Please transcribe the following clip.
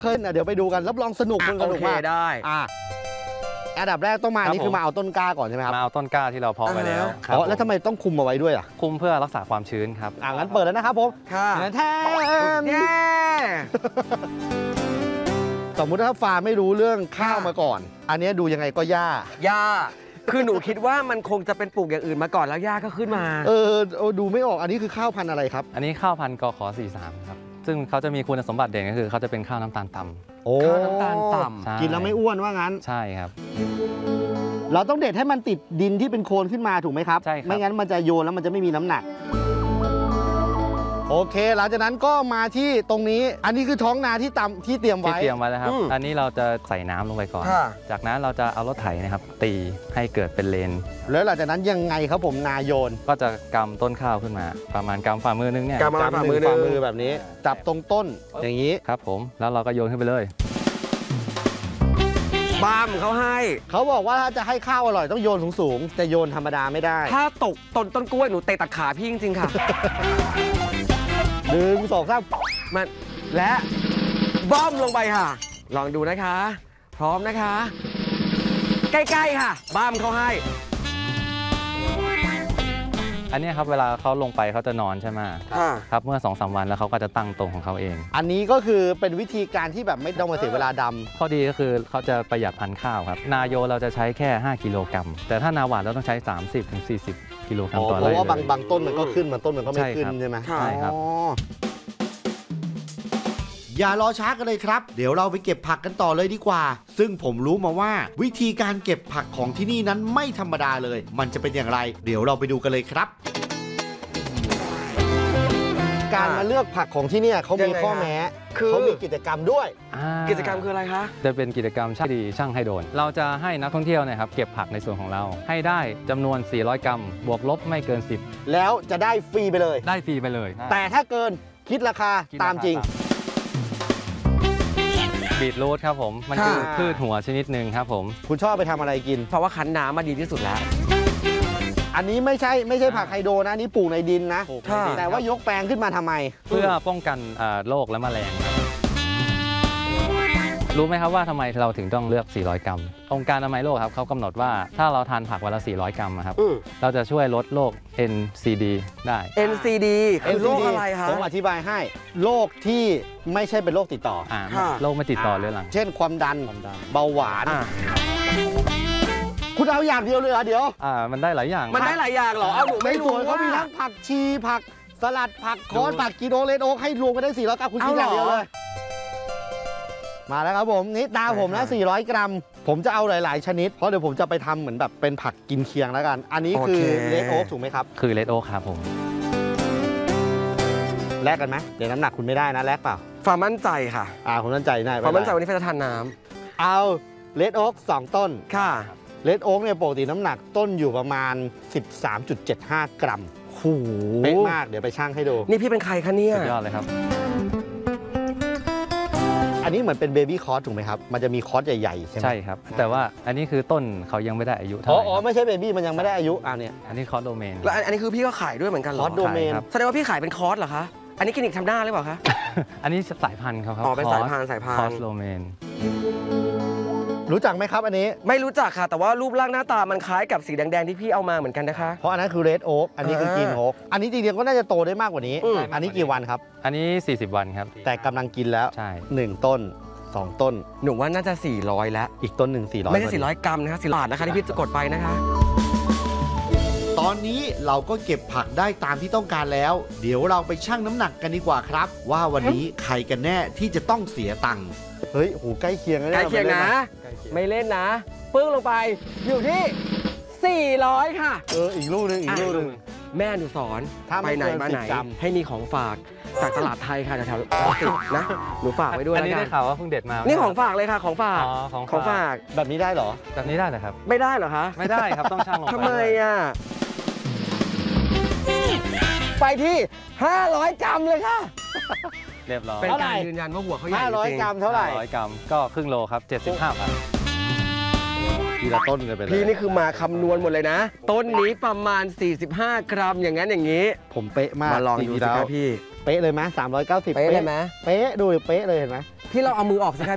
ขึ้นเดี๋ยวไปดูกันรับรองสนุกสนุกมากได้อันดับแรกต้องมานี่คือมาเอาต้นกล้าก่อนใช่ไหมครับมาเอาต้นกล้าที่เราเพาะไว้แล้วอ๋อแล้วทำไมต้องคุมเอาไว้ด้วยอ่ะคุมเพื่อรักษาความชื้นครับงั้นเปิดแล้วนะครับผมค่ะแท้สมมุติถ้าฟาร์มไม่รู้เรื่องข้าวมาก่อนอันนี้ดูยังไงก็หญ้าคือหนูคิดว่ามันคงจะเป็นปลูกอย่างอื่นมาก่อนแล้วหญ้าก็ขึ้นมาดูไม่ออกอันนี้คือข้าวพันธุ์อะไรครับอันนี้ข้าวพันธุ์กข43ครับซึ่งเขาจะมีคุณสมบัติเด่นก็คือเขาจะเป็นข้าวน้ำตาลต่ำข้าวน้ำตาลต่ำกินแล้วไม่อ้วนว่างั้นใช่ครับเราต้องเด็ดให้มันติดดินที่เป็นโคลนขึ้นมาถูกไหมครับใช่ครับไม่งั้นมันจะโยนแล้วมันจะไม่มีน้ำหนักโอเคหลังจากนั้นก็มาที่ตรงนี้อันนี้คือท้องนาที่เตรียมไว้แล้วครับอันนี้เราจะใส่น้ำลงไปก่อนจากนั้นเราจะเอารถไถนะครับตีให้เกิดเป็นเลนแล้วหลังจากนั้นยังไงครับผมนาโยนก็จะกำต้นข้าวขึ้นมาประมาณกำฝ่ามือนึงเนี่ยกำฝ่ามือแบบนี้จับตรงต้นอย่างนี้ครับผมแล้วเราก็โยนขึ้นไปเลยบ้ามเขาบอกว่าถ้าจะให้ข้าวอร่อยต้องโยนสูงจะโยนธรรมดาไม่ได้ถ้าตกต้นกล้วยหนูเตะตัดขาพี่จริงๆค่ะ 1 2 3 มันและบ้อมลงไปค่ะลองดูนะคะพร้อมนะคะใกล้ๆค่ะบ้ามเขาให้อันนี้ครับเวลาเขาลงไปเขาจะนอนใช่ไหมครับเมื่อ 2-3 วันแล้วเขาก็จะตั้งตรงของเขาเองอันนี้ก็คือเป็นวิธีการที่แบบไม่ต้องมาเสียเวลาดำข้อดีก็คือเขาจะประหยัดพันธุ์ข้าวครับนาโยเราจะใช้แค่5 กิโลกรัมแต่ถ้านาหวานเราต้องใช้ 30-40 กิโลกรัมต่อไร่เพราะว่าบางต้นมันก็ขึ้นบางต้นมันก็ไม่ขึ้นใช่ไหมใช่ครับอย่ารอช้ากันเลยครับเดี๋ยวเราไปเก็บผักกันต่อเลยดีกว่าซึ่งผมรู้มาว่าวิธีการเก็บผักของที่นี่นั้นไม่ธรรมดาเลยมันจะเป็นอย่างไรเดี๋ยวเราไปดูกันเลยครับการมาเลือกผักของที่นี่เขามีข้อแม้เขามีกิจกรรมด้วยกิจกรรมคืออะไรคะจะเป็นกิจกรรมช่างให้โดนเราจะให้นักท่องเที่ยวนะครับเก็บผักในส่วนของเราให้ได้จำนวน400 กรัมบวกลบไม่เกิน10 แล้วจะได้ฟรีไปเลยได้ฟรีไปเลยแต่ถ้าเกินคิดราคาตามจริงบีทรูทครับผมมันคือพืชหัวชนิดหนึ่งครับผมคุณชอบไปทำอะไรกินเพราะว่าคั้นน้ำมาดีที่สุดแล้วอันนี้ไม่ใช่ผักไฮโดรนะนี่ปลูกในดินนะแต่ว่ายกแปลงขึ้นมาทำไมเพื่อป้องกันโรคและแมลงรู้ไหมครับว่าทำไมเราถึงต้องเลือก400 กรัมองค์การอนามัยโลกครับเขากำหนดว่าถ้าเราทานผักวันละ400 กรัมครับเราจะช่วยลดโรค NCD ได้ NCD คือโรคอะไรคะผมอธิบายให้โรคที่ไม่ใช่เป็นโรคติดต่อโรคไม่ติดต่อเรื้อรังเช่นความดันเบาหวานคุณเอาอย่างเดียวเลยเหรอเดี๋ยวมันได้หลายอย่างมันได้หลายอย่างเหรอเอาหนูไม่รู้เขามีทั้งผักชีผักสลัดผักคอนผักกิโลเลโอให้รวมกันได้400 กรัมคุณคิดอย่างเดียวเลยมาแล้วครับผมนี่ตาผมนะ400 กรัมผมจะเอาหลายๆชนิดเพราะเดี๋ยวผมจะไปทำเหมือนแบบเป็นผักกินเคียงแล้วกันอันนี้คือเลดโอ๊กถูกไหมครับคือเลดโอ๊กครับผมแลกกันไหมเดี๋ยวน้ำหนักคุณไม่ได้นะแลกเปล่าความมั่นใจค่ะผมมั่นใจได้ความมั่นใจวันนี้จะทานน้ำเอาเลดโอ๊ก2 ต้นค่ะเลดโอ๊กเนี่ยปกติน้ำหนักต้นอยู่ประมาณ 13.75 กรัมโหเป๊ะมากเดี๋ยวไปชั่งให้ดูนี่พี่เป็นใครคะเนี่ยสุดยอดเลยครับอันนี้เหมือนเป็นเบบี้คอร์สถูกไหมครับมันจะมีคอร์สใหญ่ๆใช่ไหมใช่ครับแต่ว่าอันนี้คือต้นเขายังไม่ได้อายุเท่าไหร่ไม่ใช่เบบี้มันยังไม่ได้อายุเนี่ยอันนี้คอร์สโดเมนแล้วอันนี้คือพี่ก็ขายด้วยเหมือนกันเหรอคอร์สโดเมนแสดงว่าพี่ขายเป็นคอร์สเหรอคะอันนี้กินอีกทำหน้าหรือเปล่าคะอันนี้สายพันธุ์ครับเป็นสายพันธุ์คอร์สโดเมนรู้จักไหมครับอันนี้ไม่รู้จักค่ะแต่ว่ารูปร่างหน้าตามันคล้ายกับสีแดงๆที่พี่เอามาเหมือนกันนะคะเพราะอันนั้นคือเรดโอ๊กอันนี้คือกรีนโอ๊กอันนี้จริงๆก็น่าจะโตได้มากกว่านี้อันนี้กี่วันครับอันนี้40 วันครับแต่กำลังกินแล้วใช่ 1 ต้น2 ต้นหนูว่าน่าจะ400แล้วอีกต้นหนึ่ง400 ไม่ใช่400 กรัมนะคะ400 บาทนะคะที่พี่จะกดไปนะคะตอนนี้เราก็เก็บผักได้ตามที่ต้องการแล้วเดี๋ยวเราไปชั่งน้ำหนักกันดีกว่าครับว่าวันนี้ใครกันแน่ที่จะต้องเสียตังค์เฮ้ยโหใกล้เคียงนะใกล้เคียงนะไม่เล่นนะปึ้งลงไปอยู่ที่400ค่ะอีกลูกนึงแม่หนูสอนไปไหนมาไหนให้มีของฝากจากตลาดไทยค่ะแถวๆนะหนูฝากไว้ด้วยอันนี้ได้ข่าวว่าเพิ่งเด็ดมานี่ของฝากเลยค่ะของฝากแบบนี้ได้เหรอแบบนี้ได้เหรอครับไม่ได้เหรอคะไม่ได้ครับต้องชั่งลงไปทำไมไปที่500 กรัมเลยค่ะเรียบร้อยเป็นการยืนยันว่าหัวเขาใหญ่ 500 กรัมเท่าไหร่ 500 กรัมก็ครึ่งโลครับ75 บาททีละต้นกันไปเลยพี่นี่คือมาคำนวณหมดเลยนะต้นนี้ประมาณ45 กรัมอย่างนั้นอย่างนี้ผมเป๊ะมากมาลองดูสิครับพี่เป๊ะเลยไหม390 เป๊ะเลยไหมเป๊ะดูเป๊ะเลยเห็นไหมพี่เราเอามือออกสิครับ